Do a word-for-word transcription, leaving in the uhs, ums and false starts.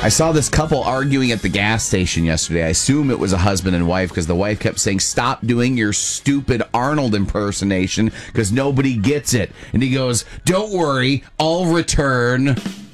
I saw this couple arguing at the gas station yesterday. I assume it was a husband and wife because the wife kept saying, "Stop doing your stupid Arnold impersonation because nobody gets it." And he goes, "Don't worry, I'll return."